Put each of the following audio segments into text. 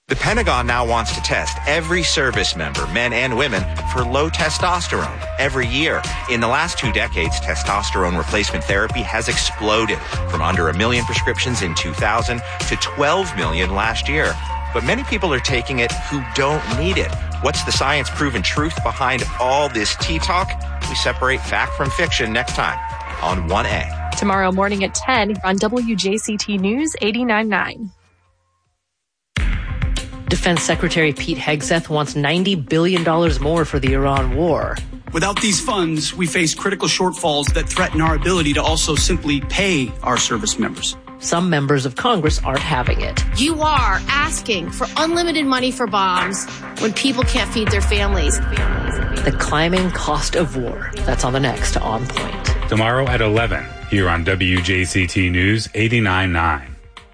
The Pentagon now wants to test every service member, men and women, for low testosterone every year. In the last 2 decades, testosterone replacement therapy has exploded from under 1 million prescriptions in 2000 to 12 million last year. But many people are taking it who don't need it. What's the science-proven truth behind all this tea talk? We separate fact from fiction next time on 1A. Tomorrow morning at 10 on WJCT News 89.9. Defense Secretary Pete Hegseth wants $90 billion more for the Iran war. Without these funds, we face critical shortfalls that threaten our ability to also simply pay our service members. Some members of Congress aren't having it. You are asking for unlimited money for bombs when people can't feed their families. The climbing cost of war. That's on the next On Point. Tomorrow at 11 here on WJCT News 89.9.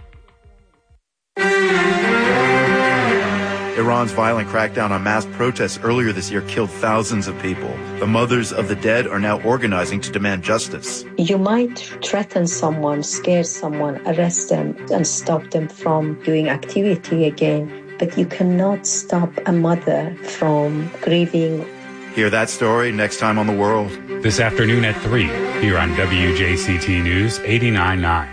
Iran's violent crackdown on mass protests earlier this year killed thousands of people. The mothers of the dead are now organizing to demand justice. You might threaten someone, scare someone, arrest them, and stop them from doing activity again, but you cannot stop a mother from grieving. Hear that story next time on The World. This afternoon at 3 here on WJCT News 89.9.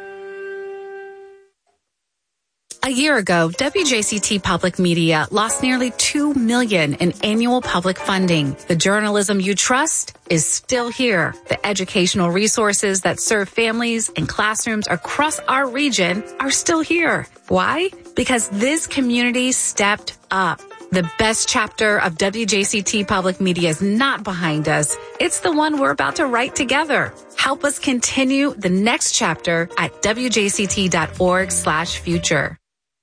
A year ago, WJCT Public Media lost nearly $2 million in annual public funding. The journalism you trust is still here. The educational resources that serve families and classrooms across our region are still here. Why? Because this community stepped up. The best chapter of WJCT Public Media is not behind us. It's the one we're about to write together. Help us continue the next chapter at wjct.org/future.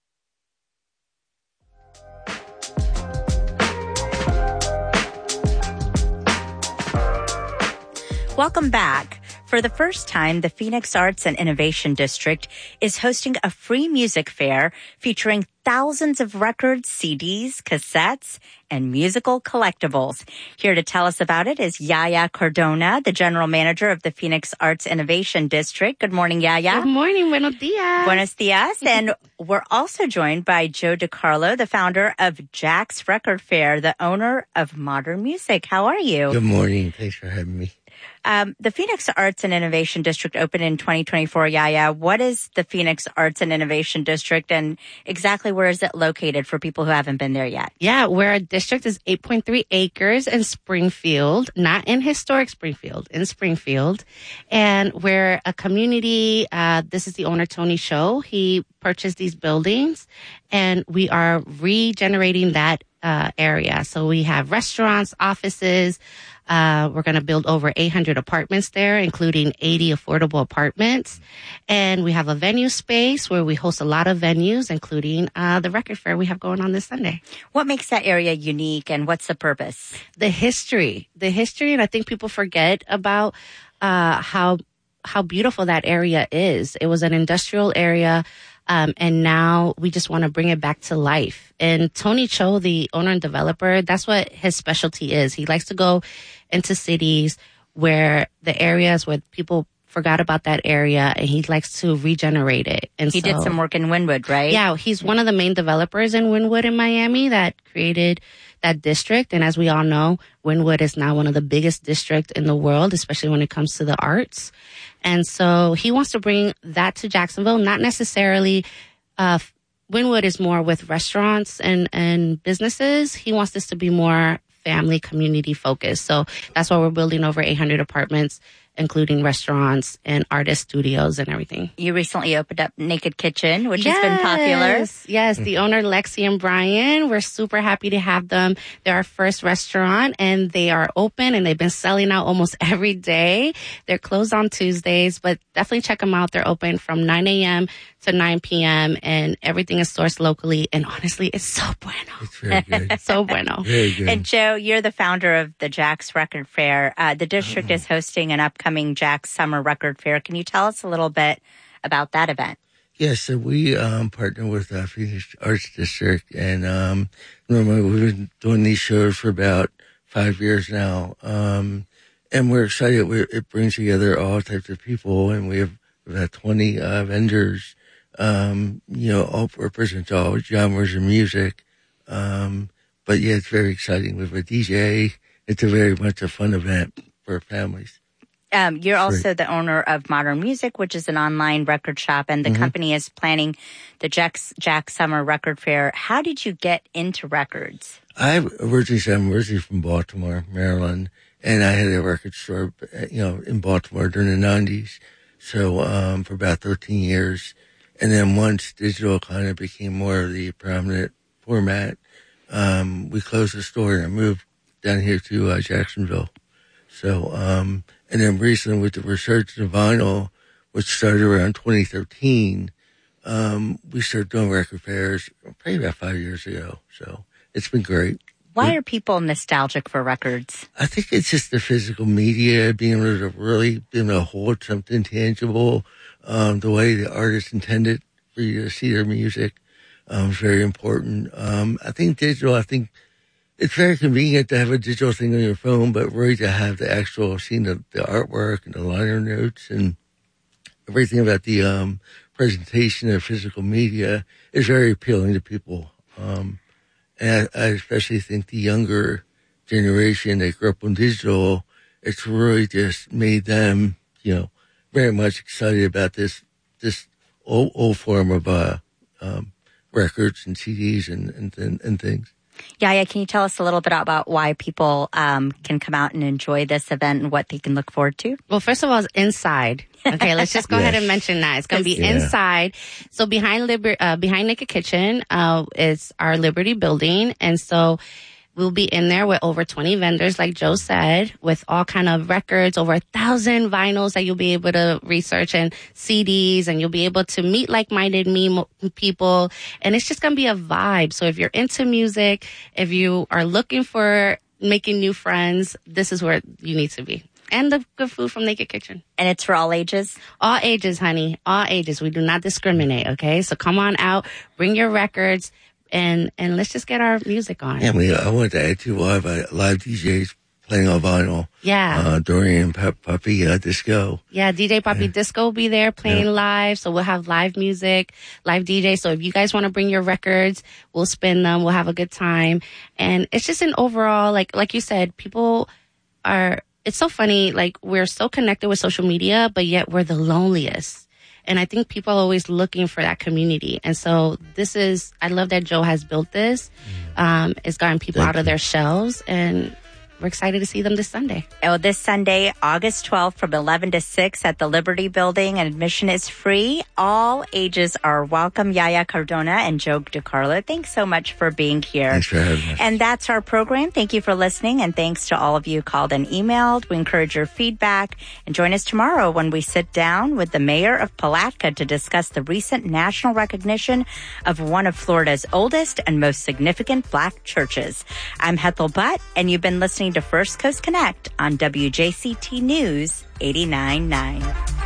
Welcome back. For the first time, the Phoenix Arts and Innovation District is hosting a free music fair featuring thousands of records, CDs, cassettes, and musical collectibles. Here to tell us about it is Yaya Cardona, the general manager of the Phoenix Arts Innovation District. Good morning, Yaya. Good morning. Buenos dias. Buenos dias. And we're also joined by Joe DiCarlo, the founder of Jack's Record Fair, the owner of Modern Music. How are you? Good morning. Thanks for having me. The Phoenix Arts and Innovation District opened in 2024, Yaya. What is the Phoenix Arts and Innovation District, and exactly where is it located for people who haven't been there yet? Yeah, where our district is 8.3 acres in Springfield, not in historic Springfield, in Springfield. And we're a community, this is the owner, Tony Cho. He purchased these buildings, and we are regenerating that area. So we have restaurants, offices. We're going to build over 800 apartments there, including 80 affordable apartments. And we have a venue space where we host a lot of venues, including the record fair we have going on this Sunday. What makes that area unique, and what's the purpose? The history, and I think people forget about how beautiful that area is. It was an industrial area. And now we just want to bring it back to life. And Tony Cho, the owner and developer, that's what his specialty is. He likes to go into cities where the areas where people forgot about that area, and he likes to regenerate it. And he did some work in Wynwood, right? Yeah, he's one of the main developers in Wynwood in Miami that created that district. And as we all know, Wynwood is now one of the biggest districts in the world, especially when it comes to the arts. And so he wants to bring that to Jacksonville, not necessarily, Wynwood is more with restaurants and businesses. He wants this to be more family community focused. So that's why we're building over 800 apartments, including restaurants and artist studios and everything. You recently opened up Naked Kitchen, which has been popular. Yes, the owner, Lexi and Brian, we're super happy to have them. They're our first restaurant, and they are open, and they've been selling out almost every day. They're closed on Tuesdays, but definitely check them out. They're open from 9 a.m. to 9 p.m., and everything is sourced locally. And honestly, it's so bueno. It's very good. So bueno. Very good. And Joe, you're the founder of the Jack's Record Fair. The district is hosting an upcoming Jack's Summer Record Fair. Can you tell us a little bit about that event? Yes, so we partner with Phoenix Arts District, and normally we've been doing these shows for about 5 years now. And we're excited. It brings together all types of people, and we've had 20 vendors all represents all genres of music. But yeah, it's very exciting with a DJ. It's very much a fun event for families. You're also the owner of Modern Music, which is an online record shop, and the company is planning the Jack Summer Record Fair. How did you get into records? I'm originally from Baltimore, Maryland, and I had a record store, in Baltimore during the 90s. So, for about 13 years. And then once digital kind of became more of the prominent format, we closed the store and I moved down here to Jacksonville. So, and then recently with the research of vinyl, which started around 2013, we started doing record fairs probably about 5 years ago. So it's been great. Why are people nostalgic for records? I think it's just the physical media, being able to really hold something tangible, the way the artist intended for you to see their music, is very important. I think it's very convenient to have a digital thing on your phone, but really to have the actual seeing the artwork and the liner notes and everything about the presentation of physical media is very appealing to people. And I especially think the younger generation that grew up on digital, it's really just made them, very much excited about this old form of records and CDs and things. Yaya, can you tell us a little bit about why people can come out and enjoy this event and what they can look forward to? Well, first of all, it's inside. Okay, let's just go ahead and mention that. It's going to be inside. So behind Naked Kitchen is our Liberty building. And so we'll be in there with over 20 vendors, like Joe said, with all kind of records, over 1,000 vinyls that you'll be able to research and CDs, and you'll be able to meet like-minded people. And it's just going to be a vibe. So if you're into music, if you are looking for making new friends, this is where you need to be. And the good food from Naked Kitchen. And it's for all ages? All ages, honey. All ages. We do not discriminate, okay? So come on out, bring your records, and let's just get our music on. Yeah, I wanted to add to live DJs playing on vinyl. Yeah. Dorian Puppy Disco. Yeah, DJ Puppy Disco will be there playing live. So we'll have live music, live DJ. So if you guys want to bring your records, we'll spin them. We'll have a good time. And it's just an overall, like you said, people are... It's so funny, like we're so connected with social media, but yet we're the loneliest. And I think people are always looking for that community. And so I love that Joe has built this. It's gotten people out of their shells, and we're excited to see them this Sunday. Oh, this Sunday, August 12th from 11 to 6 at the Liberty Building, and admission is free. All ages are welcome. Yaya Cardona and Joe DeCarlo, thanks so much for being here. Thanks for having us. And that's our program. Thank you for listening, and thanks to all of you who called and emailed. We encourage your feedback, and join us tomorrow when we sit down with the mayor of Palatka to discuss the recent national recognition of one of Florida's oldest and most significant Black churches. I'm Hethel Butt, and you've been listening to First Coast Connect on WJCT News 89.9.